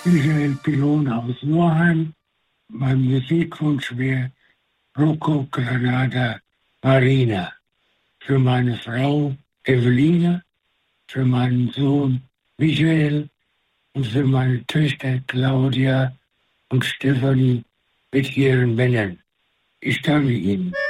Michael Pilon aus Norheim. Mein Musikwunsch wäre Rocco Granada Marina. Für meine Frau Eveline, für meinen Sohn Michael und für meine Töchter Claudia und Stefanie mit ihren Männern. Ich danke Ihnen.